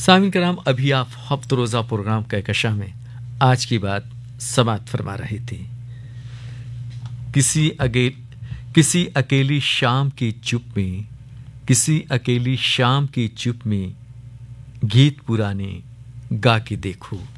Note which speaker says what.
Speaker 1: सामीन कराम, अभी आप हफ्त रोज़ा प्रोग्राम कहकशां में आज की बात समाप्त फरमा रही थी। किसी अकेली शाम की चुप में, किसी अकेली शाम की चुप में गीत पुराने गा के देखो।